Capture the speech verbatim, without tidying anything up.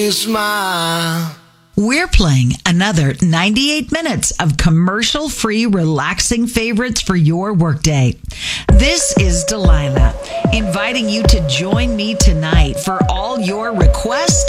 Smile. We're playing another ninety-eight minutes of commercial-free, relaxing favorites for your workday. This is Delilah, inviting you to join me tonight for all your requests